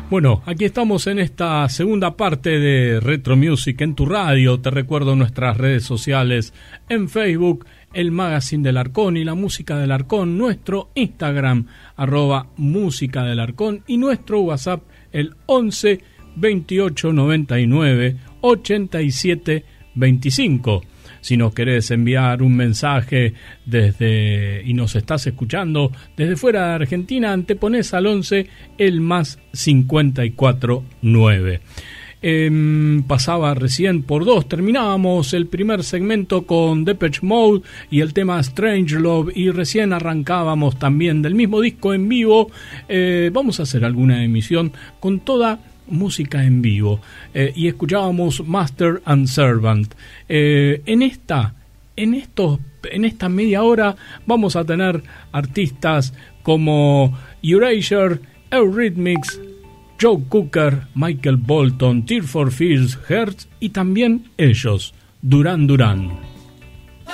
Bueno, aquí estamos en esta segunda parte de Retro Music en tu radio. Te recuerdo nuestras redes sociales en Facebook, el Magazine del Arcón y la Música del Arcón, nuestro Instagram, @Música del Arcón, y nuestro WhatsApp, el 11 28 99 87 25. Si nos querés enviar un mensaje y nos estás escuchando desde fuera de Argentina, anteponés al 11 el más 54 9. Pasaba recién por 2. Terminábamos el primer segmento con Depeche Mode y el tema Strange Love, y recién arrancábamos también del mismo disco en vivo. Vamos a hacer alguna emisión con toda música en vivo, y escuchábamos Master and Servant. En esta media hora vamos a tener artistas como Erasure, Eurythmics, Joe Cocker, Michael Bolton, Tears for Fears, Hertz y también ellos, Duran Duran.